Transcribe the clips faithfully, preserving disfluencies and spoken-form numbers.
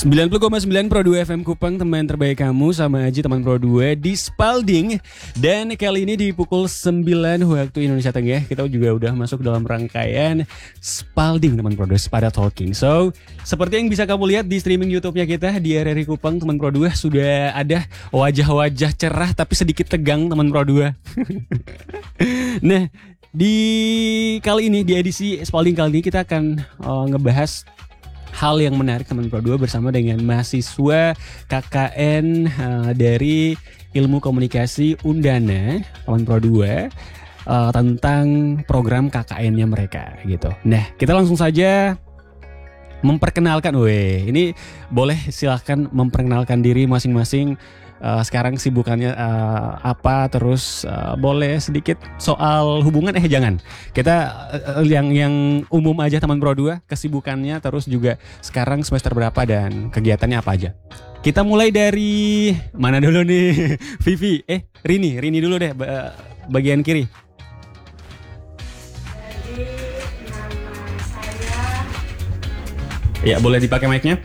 sembilan puluh koma sembilan Pro dua F M Kupang, teman terbaik kamu, sama Aji teman Pro dua di Spalding. Dan kali ini di pukul sembilan waktu Indonesia Tengah, kita juga udah masuk dalam rangkaian Spalding teman Pro dua, Spada Talking. So, seperti yang bisa kamu lihat di streaming YouTube-nya kita di R R I Kupang teman Pro dua, sudah ada wajah-wajah cerah tapi sedikit tegang teman Pro dua. Nah, di kali ini, di edisi Spalding kali ini kita akan uh, ngebahas hal yang menarik teman Pro dua bersama dengan mahasiswa K K N uh, dari Ilmu Komunikasi Undana teman Pro dua uh, tentang program K K N-nya mereka gitu. Nah, kita langsung saja memperkenalkan. Weh, ini boleh silahkan memperkenalkan diri masing-masing. Uh, sekarang sibukannya uh, apa, terus uh, boleh sedikit soal hubungan, eh jangan, kita uh, yang yang umum aja teman Pro dua, kesibukannya, terus juga sekarang semester berapa dan kegiatannya apa aja. Kita mulai dari mana dulu nih? Vivi, eh Rini, Rini dulu deh, bagian kiri. Jadi nama saya, ya boleh dipakai mic-nya.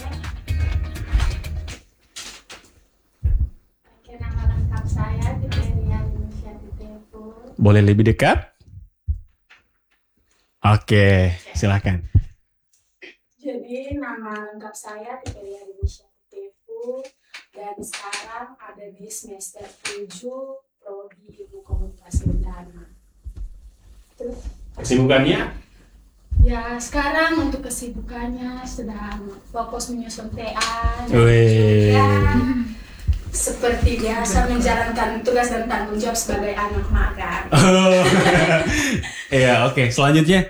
Boleh lebih dekat? Oke, silahkan. Jadi nama lengkap saya Titeria Inisiatifu dan sekarang ada di semester tujuh Prodi Ilmu Komunikasi Undana. Terus Kesibukannya? ya sekarang untuk kesibukannya sedang fokus menyusun T A. Wih. Ya, seperti biasa menjalankan tugas dan tanggung jawab sebagai anak magang. Oh. Iya, oke. Okay. Selanjutnya.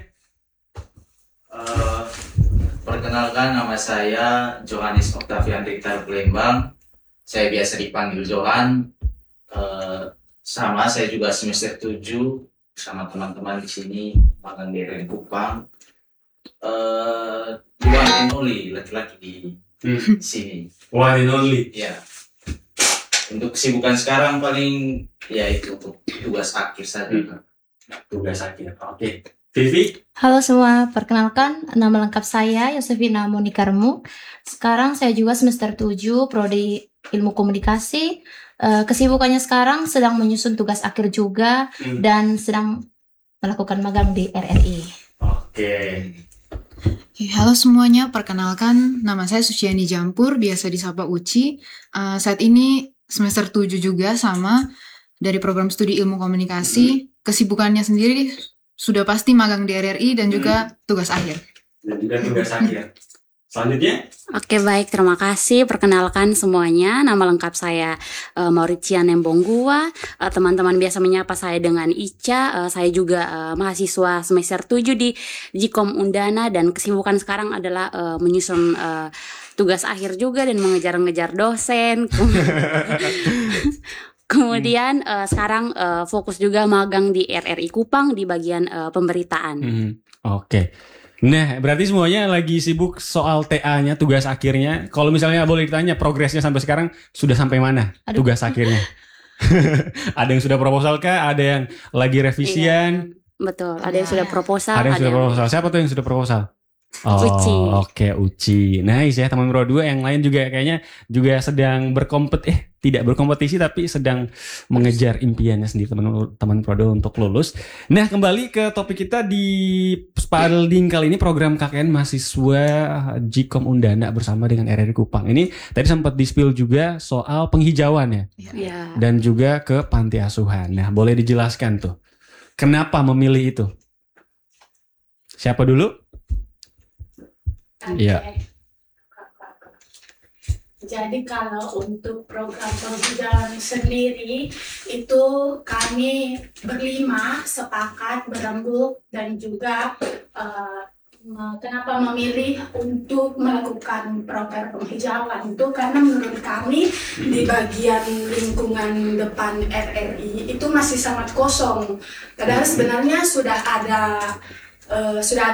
Uh, perkenalkan, nama saya Johannes Octavian Richter Pelembang. Saya biasa dipanggil Johan. Uh, sama saya juga semester tujuh sama teman-teman di sini magang di R R I Kupang. Uh, one and only laki-laki di hmm. sini. One and only. Ya. Untuk kesibukan sekarang paling ya itu untuk tugas akhir saja. Hmm. Tugas akhir. Oke. Okay. Vivi. Halo semua, perkenalkan nama lengkap saya Yosefina Monikarmu. Sekarang saya juga semester tujuh Prodi Ilmu Komunikasi. Uh, kesibukannya sekarang sedang menyusun tugas akhir juga hmm. dan sedang melakukan magang di R R I. Oke. Okay, halo semuanya, perkenalkan nama saya Suciani Jampur, biasa disapa Uci. Uh, saat ini semester tujuh juga sama dari program studi ilmu komunikasi. Kesibukannya sendiri sudah pasti magang di R R I dan juga tugas akhir. Dan juga tugas akhir. Selanjutnya. Oke, baik, terima kasih. Perkenalkan semuanya, nama lengkap saya uh, Mauricia Nembonggua. Uh, teman-teman biasa menyapa saya dengan Ica. Uh, saya juga uh, mahasiswa semester tujuh di Jikom Undana dan kesibukan sekarang adalah uh, menyusun uh, tugas akhir juga dan mengejar-ngejar dosen. Kemudian uh, sekarang uh, fokus juga magang di R R I Kupang di bagian uh, pemberitaan. Hmm, Oke. Okay. Nah, berarti semuanya lagi sibuk soal T A-nya, tugas akhirnya. Kalau misalnya boleh ditanya progresnya sampai sekarang sudah sampai mana? Aduh. Tugas akhirnya? Ada yang sudah proposal kah? Ada yang lagi revisian? Iya, betul. Ada yang sudah proposal. Ada yang ada sudah yang... proposal. Siapa tuh yang sudah proposal? Oh, Uci. Oke, okay, Uci. Nice ya, teman Pro dua. Yang lain juga kayaknya juga sedang berkompet eh tidak berkompetisi tapi sedang mengejar impiannya sendiri teman-teman Pro dua untuk lulus. Nah, kembali ke topik kita di Spalding kali ini, program K K N mahasiswa Jikom Undana bersama dengan R R I Kupang. Ini tadi sempat di-spill juga soal penghijauan ya. Ya. Dan juga ke panti asuhan. Nah, boleh dijelaskan tuh. Kenapa memilih itu? Siapa dulu? Iya. Jadi kalau untuk program penghijauan sendiri itu kami berlima sepakat berembuk dan juga uh, kenapa memilih untuk melakukan program penghijauan itu karena menurut kami di bagian lingkungan depan R R I itu masih sangat kosong. Padahal sebenarnya sudah ada uh, sudah ada